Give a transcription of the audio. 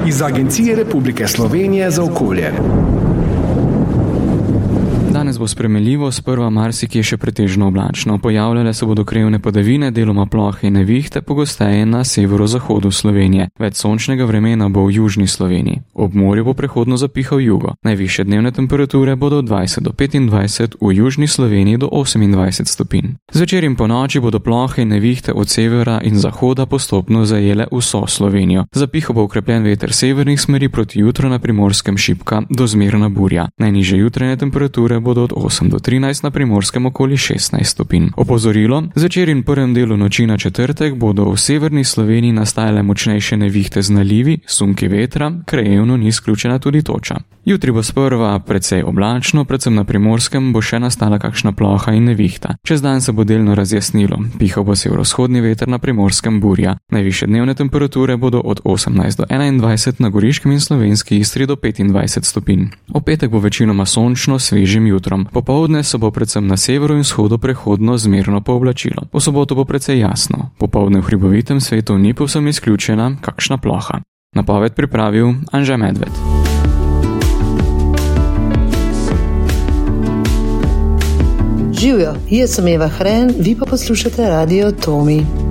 iz Agencije Republike Slovenije za okolje. Danes bo spremenljivo, sprva marsikje še pretežno oblačno. Pojavljale se bodo krevne padavine, deloma plohe in nevihte, pogosteje na severozahodu Slovenije. Več sončnega vremena bo v južni Sloveniji. Ob morju bo prehodno zapihal jugo. Najvišje dnevne temperature bodo od 20 do 25, v južni Sloveniji do 28 stopinj. Zvečer in ponoči bodo plohe in nevihte od severa in zahoda postopno zajele vso Slovenijo. Zapihal bo okrepljen veter severnih smeri, proti jutru na Primorskem šibka do zmerna burja. Najnižje jutranje temperature bodo od 8 do 13, na Primorskem okoli 16 stopinj. Opozorilo, zvečer in prvem delu noči na četrtek bodo v severni Sloveniji nastajale močnejše nevihte z nalivi, sunki vetra, krajevno ni izključena tudi toča. Jutri bo sprva precej oblačno, predvsem na Primorskem bo še nastala kakšna ploha in nevihta. Čez dan se bo delno razjasnilo, pihal bo severovzhodni veter, na Primorskem burja. Najvišje dnevne temperature bodo od 18 do 21, na Goriškem in Slovenski Istri do 25 stopinj. V petek bo večinoma sončno, svežim jutrom. Popoldne se bo predvsem na severu in vzhodu prehodno zmerno pooblačilo. V soboto bo precej jasno. Popoldne v hribovitem svetu ni povsem izključena kakšna ploha. Napoved pripravil Anže Medved. Živjo, jaz sem Eva Hren, vi pa poslušate Radio Tomi.